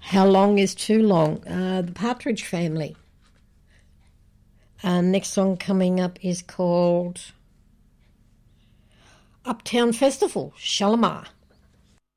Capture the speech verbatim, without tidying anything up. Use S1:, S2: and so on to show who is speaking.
S1: How Long is Too Long, uh, the Partridge Family. Uh, next song coming up is called Uptown Festival, Shalimar.